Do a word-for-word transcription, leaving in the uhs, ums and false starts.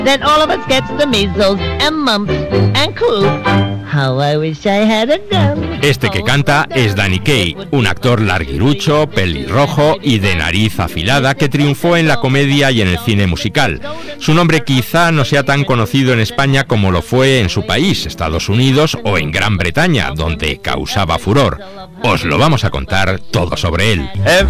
Then all of us gets the measles and mumps and croup. How I wish I had a gun. Este que canta es Danny Kaye, un actor larguirucho, pelirrojo y de nariz afilada que triunfó en la comedia y en el cine musical. Su nombre quizá no sea tan conocido en España como lo fue en su país, Estados Unidos o en Gran Bretaña, donde causaba furor. Os lo vamos a contar todo sobre él.